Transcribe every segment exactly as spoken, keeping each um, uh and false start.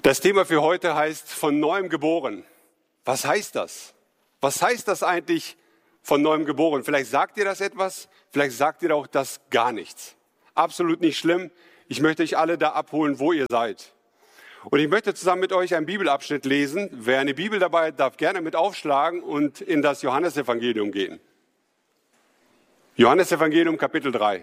Das Thema für heute heißt von neuem geboren. Was heißt das? Was heißt das eigentlich von neuem geboren? Vielleicht sagt ihr das etwas, vielleicht sagt ihr auch das gar nichts. Absolut nicht schlimm. Ich möchte euch alle da abholen, wo ihr seid. Und ich möchte zusammen mit euch einen Bibelabschnitt lesen. Wer eine Bibel dabei hat, darf gerne mit aufschlagen und in das Johannesevangelium gehen. Johannesevangelium Kapitel drei.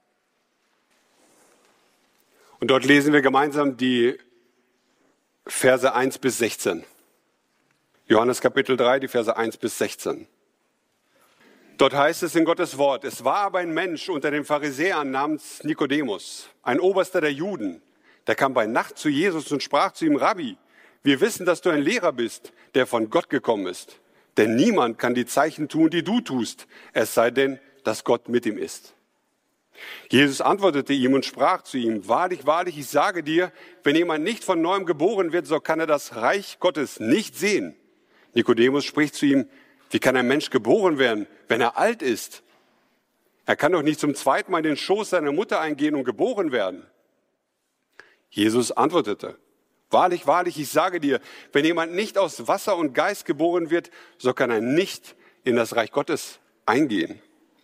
Und dort lesen wir gemeinsam die Verse eins bis sechzehn. Johannes Kapitel drei, die Verse eins bis sechzehn. Dort heißt es in Gottes Wort: Es war aber ein Mensch unter den Pharisäern namens Nikodemus, ein Oberster der Juden. Der kam bei Nacht zu Jesus und sprach zu ihm: Rabbi, wir wissen, dass du ein Lehrer bist, der von Gott gekommen ist. Denn niemand kann die Zeichen tun, die du tust, es sei denn, dass Gott mit ihm ist. Jesus antwortete ihm und sprach zu ihm: Wahrlich, wahrlich, ich sage dir, wenn jemand nicht von neuem geboren wird, so kann er das Reich Gottes nicht sehen. Nikodemus spricht zu ihm: Wie kann ein Mensch geboren werden, wenn er alt ist? Er kann doch nicht zum zweiten Mal in den Schoß seiner Mutter eingehen und geboren werden. Jesus antwortete: Wahrlich, wahrlich, ich sage dir, wenn jemand nicht aus Wasser und Geist geboren wird, so kann er nicht in das Reich Gottes eingehen.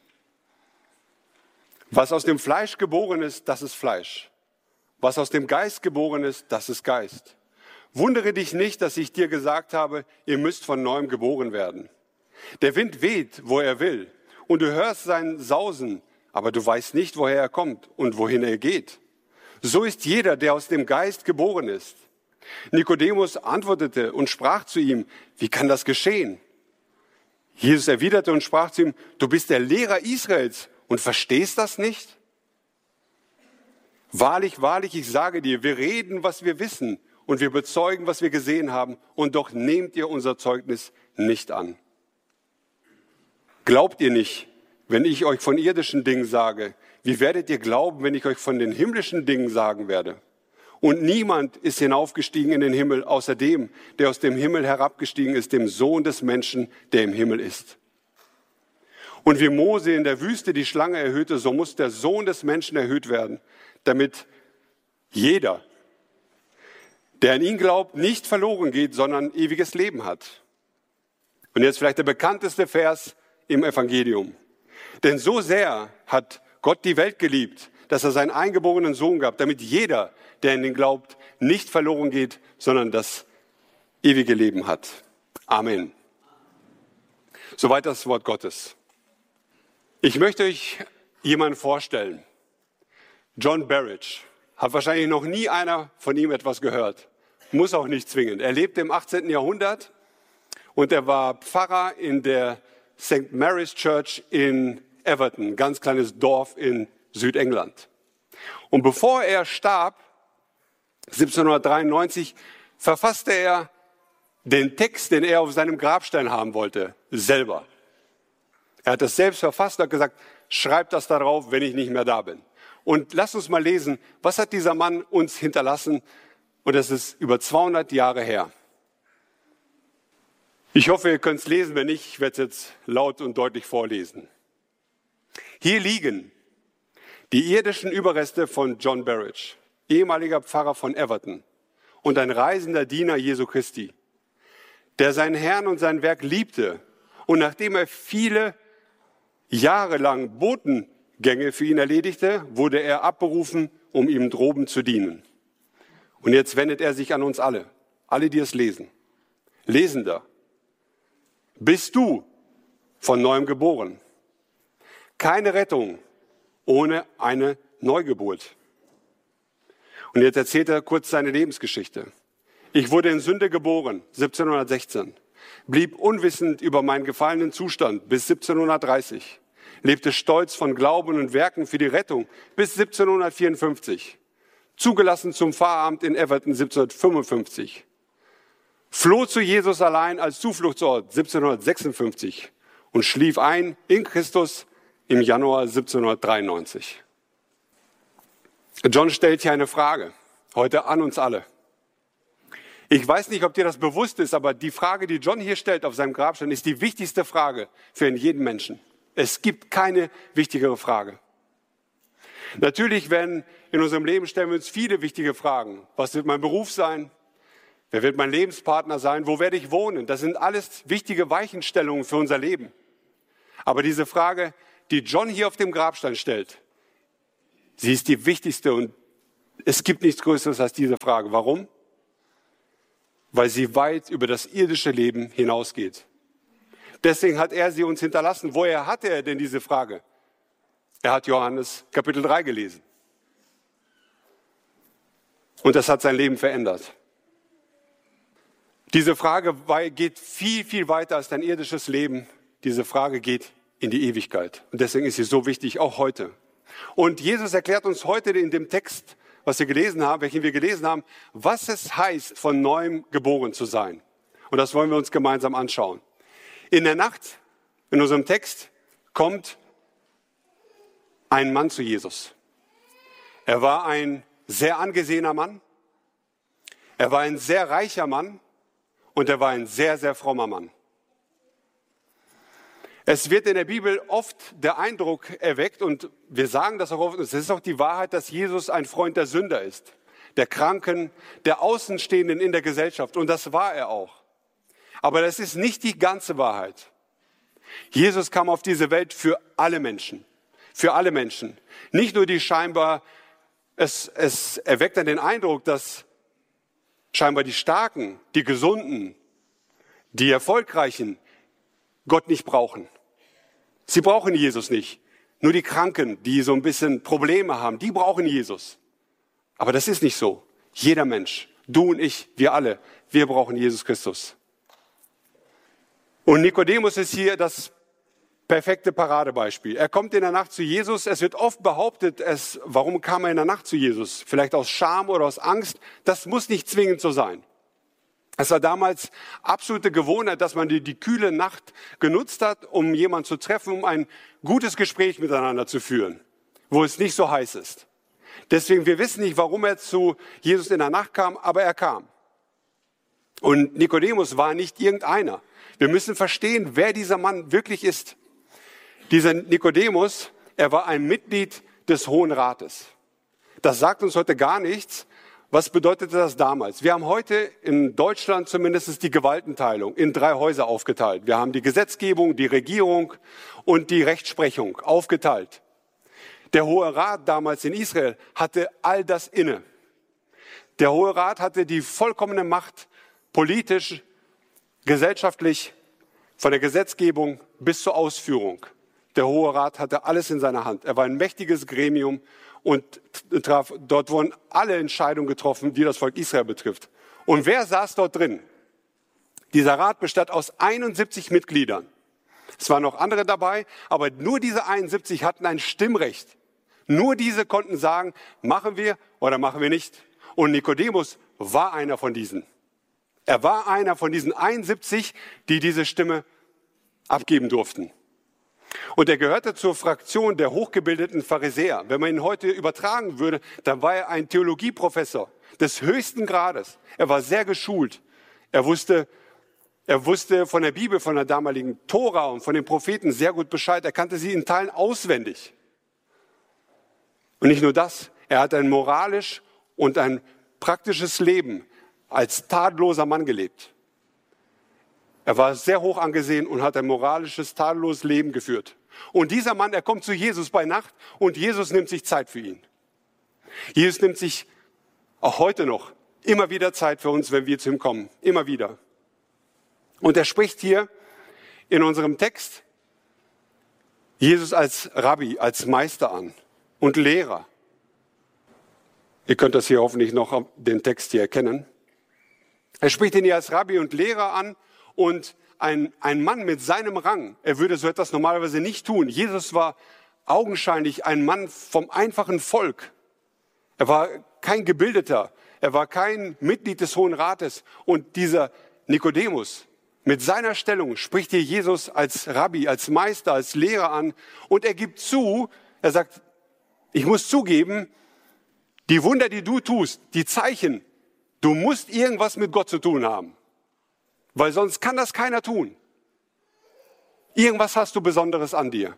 Was aus dem Fleisch geboren ist, das ist Fleisch. Was aus dem Geist geboren ist, das ist Geist. Wundere dich nicht, dass ich dir gesagt habe, ihr müsst von neuem geboren werden. Der Wind weht, wo er will, und du hörst sein Sausen, aber du weißt nicht, woher er kommt und wohin er geht. So ist jeder, der aus dem Geist geboren ist. Nikodemus antwortete und sprach zu ihm: Wie kann das geschehen? Jesus erwiderte und sprach zu ihm: Du bist der Lehrer Israels und verstehst das nicht? Wahrlich, wahrlich, ich sage dir, wir reden, was wir wissen, und wir bezeugen, was wir gesehen haben, und doch nehmt ihr unser Zeugnis nicht an. Glaubt ihr nicht, wenn ich euch von irdischen Dingen sage? Wie werdet ihr glauben, wenn ich euch von den himmlischen Dingen sagen werde? Und niemand ist hinaufgestiegen in den Himmel, außer dem, der aus dem Himmel herabgestiegen ist, dem Sohn des Menschen, der im Himmel ist. Und wie Mose in der Wüste die Schlange erhöhte, so muss der Sohn des Menschen erhöht werden, damit jeder, der an ihn glaubt, nicht verloren geht, sondern ewiges Leben hat. Und jetzt vielleicht der bekannteste Vers im Evangelium. Denn so sehr hat Gott die Welt geliebt, dass er seinen eingeborenen Sohn gab, damit jeder, der an ihn glaubt, nicht verloren geht, sondern das ewige Leben hat. Amen. Soweit das Wort Gottes. Ich möchte euch jemanden vorstellen. John Barrett. Hat wahrscheinlich noch nie einer von ihm etwas gehört. Muss auch nicht zwingend. Er lebte im achtzehnten Jahrhundert und er war Pfarrer in der Saint Mary's Church in Everton, ganz kleines Dorf in Südengland. Und bevor er starb, siebzehnhundertdreiundneunzig, verfasste er den Text, den er auf seinem Grabstein haben wollte, selber. Er hat das selbst verfasst und hat gesagt: Schreibt das darauf, wenn ich nicht mehr da bin. Und lasst uns mal lesen, was hat dieser Mann uns hinterlassen? Und das ist über zweihundert Jahre her. Ich hoffe, ihr könnt es lesen. Wenn nicht, ich werde es jetzt laut und deutlich vorlesen. Hier liegen die irdischen Überreste von John Barrett, ehemaliger Pfarrer von Everton und ein reisender Diener Jesu Christi, der seinen Herrn und sein Werk liebte und nachdem er viele Jahre lang Botengänge für ihn erledigte, wurde er abberufen, um ihm droben zu dienen. Und jetzt wendet er sich an uns alle, alle, die es lesen. Lesender, bist du von neuem geboren? Keine Rettung ohne eine Neugeburt. Und jetzt erzählt er kurz seine Lebensgeschichte. Ich wurde in Sünde geboren, siebzehnhundertsechzehn. Blieb unwissend über meinen gefallenen Zustand bis siebzehnhundertdreißig. Lebte stolz von Glauben und Werken für die Rettung bis siebzehnhundertvierundfünfzig. Zugelassen zum Pfarramt in Everton siebzehnhundertfünfundfünfzig. Floh zu Jesus allein als Zufluchtsort siebzehnhundertsechsundfünfzig und schlief ein in Christus im Januar siebzehnhundertdreiundneunzig. John stellt hier eine Frage, heute an uns alle. Ich weiß nicht, ob dir das bewusst ist, aber die Frage, die John hier stellt auf seinem Grabstein, ist die wichtigste Frage für jeden Menschen. Es gibt keine wichtigere Frage. Natürlich werden in unserem Leben stellen wir uns viele wichtige Fragen. Was wird mein Beruf sein? Wer wird mein Lebenspartner sein? Wo werde ich wohnen? Das sind alles wichtige Weichenstellungen für unser Leben. Aber diese Frage, die John hier auf dem Grabstein stellt, sie ist die wichtigste und es gibt nichts Größeres als diese Frage. Warum? Weil sie weit über das irdische Leben hinausgeht. Deswegen hat er sie uns hinterlassen. Woher hatte er denn diese Frage? Er hat Johannes Kapitel drei gelesen. Und das hat sein Leben verändert. Diese Frage geht viel, viel weiter als dein irdisches Leben. Diese Frage geht in die Ewigkeit. Und deswegen ist sie so wichtig, auch heute. Und Jesus erklärt uns heute in dem Text, was wir gelesen haben, welchen wir gelesen haben, was es heißt, von neuem geboren zu sein. Und das wollen wir uns gemeinsam anschauen. In der Nacht, in unserem Text, kommt ein Mann zu Jesus. Er war ein sehr angesehener Mann. Er war ein sehr reicher Mann. Und er war ein sehr, sehr frommer Mann. Es wird in der Bibel oft der Eindruck erweckt, und wir sagen das auch oft, es ist auch die Wahrheit, dass Jesus ein Freund der Sünder ist, der Kranken, der Außenstehenden in der Gesellschaft. Und das war er auch. Aber das ist nicht die ganze Wahrheit. Jesus kam auf diese Welt für alle Menschen. Für alle Menschen. Nicht nur die scheinbar, es, es erweckt dann den Eindruck, dass scheinbar die Starken, die Gesunden, die Erfolgreichen Gott nicht brauchen. Sie brauchen Jesus nicht. Nur die Kranken, die so ein bisschen Probleme haben, die brauchen Jesus. Aber das ist nicht so. Jeder Mensch, du und ich, wir alle, wir brauchen Jesus Christus. Und Nikodemus ist hier das perfekte Paradebeispiel. Er kommt in der Nacht zu Jesus. Es wird oft behauptet, es, warum kam er in der Nacht zu Jesus? Vielleicht aus Scham oder aus Angst. Das muss nicht zwingend so sein. Es war damals absolute Gewohnheit, dass man die, die kühle Nacht genutzt hat, um jemanden zu treffen, um ein gutes Gespräch miteinander zu führen, wo es nicht so heiß ist. Deswegen, wir wissen nicht, warum er zu Jesus in der Nacht kam, aber er kam. Und Nikodemus war nicht irgendeiner. Wir müssen verstehen, wer dieser Mann wirklich ist. Dieser Nikodemus, er war ein Mitglied des Hohen Rates. Das sagt uns heute gar nichts. Was bedeutete das damals? Wir haben heute in Deutschland zumindest die Gewaltenteilung in drei Häuser aufgeteilt. Wir haben die Gesetzgebung, die Regierung und die Rechtsprechung aufgeteilt. Der Hohe Rat damals in Israel hatte all das inne. Der Hohe Rat hatte die vollkommene Macht, politisch, gesellschaftlich, von der Gesetzgebung bis zur Ausführung. Der Hohe Rat hatte alles in seiner Hand. Er war ein mächtiges Gremium und traf, dort wurden alle Entscheidungen getroffen, die das Volk Israel betrifft. Und wer saß dort drin? Dieser Rat bestand aus einundsiebzig Mitgliedern. Es waren noch andere dabei, aber nur diese einundsiebzig hatten ein Stimmrecht. Nur diese konnten sagen, machen wir oder machen wir nicht. Und Nikodemus war einer von diesen. Er war einer von diesen einundsiebzig, die diese Stimme abgeben durften. Und er gehörte zur Fraktion der hochgebildeten Pharisäer. Wenn man ihn heute übertragen würde, dann war er ein Theologieprofessor des höchsten Grades. Er war sehr geschult. Er wusste, er wusste von der Bibel, von der damaligen Tora und von den Propheten sehr gut Bescheid. Er kannte sie in Teilen auswendig. Und nicht nur das, er hat ein moralisch und ein praktisches Leben als tadelloser Mann gelebt. Er war sehr hoch angesehen und hat ein moralisches, tadelloses Leben geführt. Und dieser Mann, er kommt zu Jesus bei Nacht und Jesus nimmt sich Zeit für ihn. Jesus nimmt sich auch heute noch immer wieder Zeit für uns, wenn wir zu ihm kommen. Immer wieder. Und er spricht hier in unserem Text Jesus als Rabbi, als Meister an und Lehrer. Ihr könnt das hier hoffentlich noch den Text hier erkennen. Er spricht ihn hier als Rabbi und Lehrer an. Und ein, ein Mann mit seinem Rang, er würde so etwas normalerweise nicht tun. Jesus war augenscheinlich ein Mann vom einfachen Volk. Er war kein Gebildeter, er war kein Mitglied des Hohen Rates. Und dieser Nikodemus, mit seiner Stellung spricht hier Jesus als Rabbi, als Meister, als Lehrer an. Und er gibt zu, er sagt, ich muss zugeben, die Wunder, die du tust, die Zeichen, du musst irgendwas mit Gott zu tun haben. Weil sonst kann das keiner tun. Irgendwas hast du Besonderes an dir.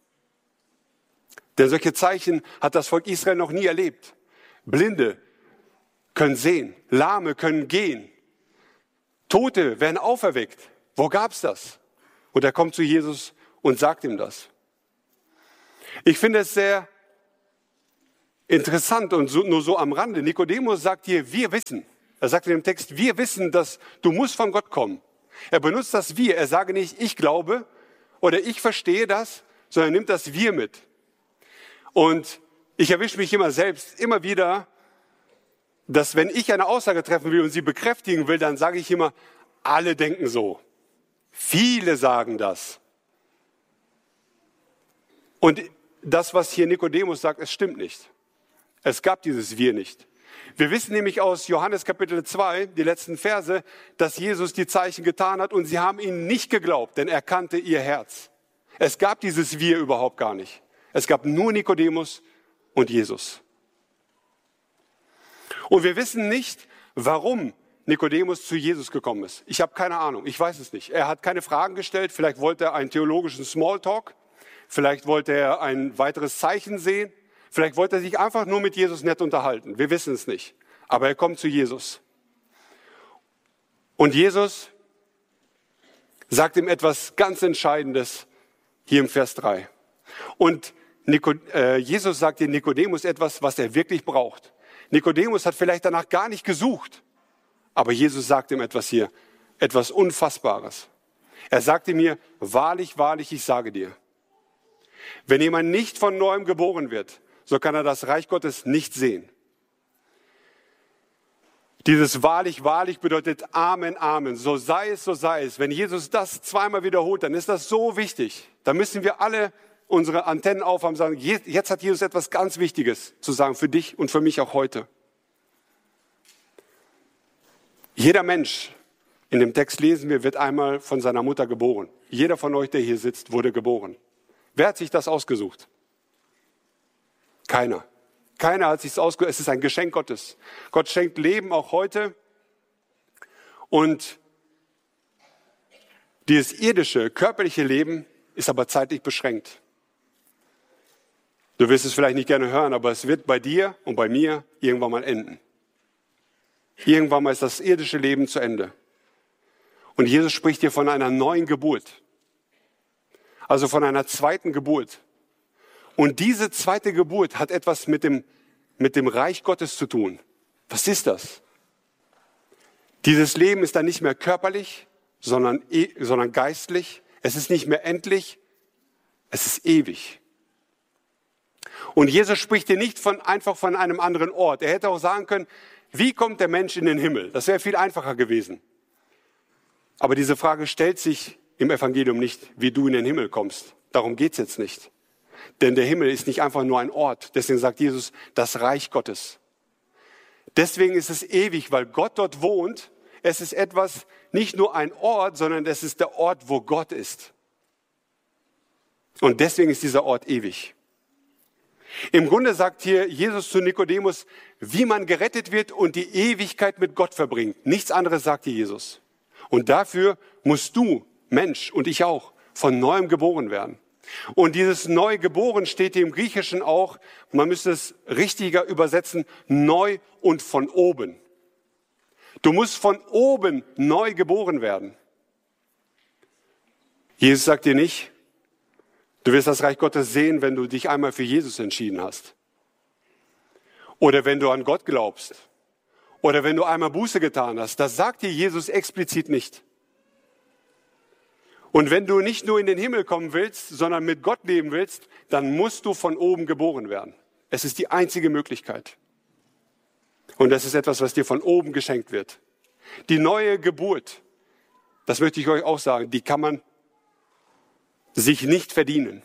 Denn solche Zeichen hat das Volk Israel noch nie erlebt. Blinde können sehen, Lahme können gehen, Tote werden auferweckt. Wo gab's das? Und er kommt zu Jesus und sagt ihm das. Ich finde es sehr interessant und so, nur so am Rande. Nikodemus sagt hier, wir wissen. Er sagt in dem Text, wir wissen, dass du musst von Gott kommen. Er benutzt das wir. Er sage nicht, ich glaube oder ich verstehe das, sondern er nimmt das wir mit. Und ich erwische mich immer selbst, immer wieder, dass wenn ich eine Aussage treffen will und sie bekräftigen will, dann sage ich immer, alle denken so. Viele sagen das. Und das, was hier Nikodemus sagt, es stimmt nicht. Es gab dieses Wir nicht. Wir wissen nämlich aus Johannes Kapitel zwei, die letzten Verse, dass Jesus die Zeichen getan hat und sie haben ihm nicht geglaubt, denn er kannte ihr Herz. Es gab dieses Wir überhaupt gar nicht. Es gab nur Nikodemus und Jesus. Und wir wissen nicht, warum Nikodemus zu Jesus gekommen ist. Ich habe keine Ahnung, ich weiß es nicht. Er hat keine Fragen gestellt, vielleicht wollte er einen theologischen Smalltalk, vielleicht wollte er ein weiteres Zeichen sehen, vielleicht wollte er sich einfach nur mit Jesus nett unterhalten. Wir wissen es nicht. Aber er kommt zu Jesus. Und Jesus sagt ihm etwas ganz Entscheidendes hier im Vers drei. Und Nico, äh, Jesus sagt dir Nikodemus etwas, was er wirklich braucht. Nikodemus hat vielleicht danach gar nicht gesucht, aber Jesus sagt ihm etwas hier, etwas Unfassbares. Er sagte mir, wahrlich, wahrlich, ich sage dir, wenn jemand nicht von neuem geboren wird, so kann er das Reich Gottes nicht sehen. Dieses wahrlich, wahrlich bedeutet Amen, Amen. So sei es, so sei es. Wenn Jesus das zweimal wiederholt, dann ist das so wichtig. Da müssen wir alle unsere Antennen aufhaben und sagen, jetzt hat Jesus etwas ganz Wichtiges zu sagen für dich und für mich auch heute. Jeder Mensch, in dem Text lesen wir, wird einmal von seiner Mutter geboren. Jeder von euch, der hier sitzt, wurde geboren. Wer hat sich das ausgesucht? Keiner. Keiner hat sich das ausgesucht. Es ist ein Geschenk Gottes. Gott schenkt Leben auch heute. Und dieses irdische, körperliche Leben ist aber zeitlich beschränkt. Du wirst es vielleicht nicht gerne hören, aber es wird bei dir und bei mir irgendwann mal enden. Irgendwann mal ist das irdische Leben zu Ende. Und Jesus spricht hier von einer neuen Geburt. Also von einer zweiten Geburt. Und diese zweite Geburt hat etwas mit dem, mit dem Reich Gottes zu tun. Was ist das? Dieses Leben ist dann nicht mehr körperlich, sondern, sondern geistlich. Es ist nicht mehr endlich, es ist ewig. Und Jesus spricht hier nicht von, einfach von einem anderen Ort. Er hätte auch sagen können, wie kommt der Mensch in den Himmel? Das wäre viel einfacher gewesen. Aber diese Frage stellt sich im Evangelium nicht, wie du in den Himmel kommst. Darum geht es jetzt nicht. Denn der Himmel ist nicht einfach nur ein Ort. Deswegen sagt Jesus, das Reich Gottes. Deswegen ist es ewig, weil Gott dort wohnt. Es ist etwas, nicht nur ein Ort, sondern es ist der Ort, wo Gott ist. Und deswegen ist dieser Ort ewig. Im Grunde sagt hier Jesus zu Nikodemus, wie man gerettet wird und die Ewigkeit mit Gott verbringt. Nichts anderes sagt hier Jesus. Und dafür musst du, Mensch, und ich auch, von Neuem geboren werden. Und dieses neu geboren steht hier im Griechischen auch, man müsste es richtiger übersetzen, neu und von oben. Du musst von oben neu geboren werden. Jesus sagt dir nicht, du wirst das Reich Gottes sehen, wenn du dich einmal für Jesus entschieden hast. Oder wenn du an Gott glaubst. Oder wenn du einmal Buße getan hast. Das sagt dir Jesus explizit nicht. Und wenn du nicht nur in den Himmel kommen willst, sondern mit Gott leben willst, dann musst du von oben geboren werden. Es ist die einzige Möglichkeit. Und das ist etwas, was dir von oben geschenkt wird. Die neue Geburt, das möchte ich euch auch sagen, die kann man sich nicht verdienen.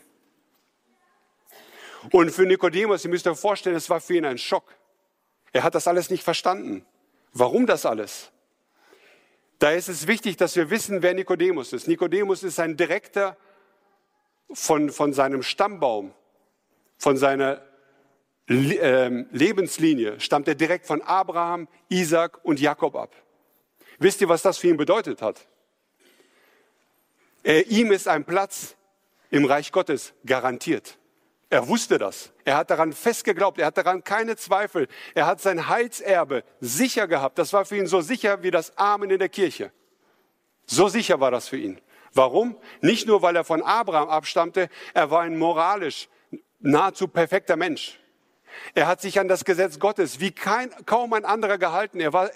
Und für Nikodemus, ihr müsst euch vorstellen, es war für ihn ein Schock. Er hat das alles nicht verstanden. Warum das alles? Da ist es wichtig, dass wir wissen, wer Nikodemus ist. Nikodemus ist ein Direkter von, von seinem Stammbaum, von seiner äh, Lebenslinie, stammt er direkt von Abraham, Isaak und Jakob ab. Wisst ihr, was das für ihn bedeutet hat? Er, ihm ist ein Platz im Reich Gottes garantiert. Er wusste das. Er hat daran fest geglaubt. Er hat daran keine Zweifel. Er hat sein Heilserbe sicher gehabt. Das war für ihn so sicher wie das Amen in der Kirche. So sicher war das für ihn. Warum? Nicht nur, weil er von Abraham abstammte, er war ein moralisch nahezu perfekter Mensch. Er hat sich an das Gesetz Gottes wie kein, kaum ein anderer gehalten. Er war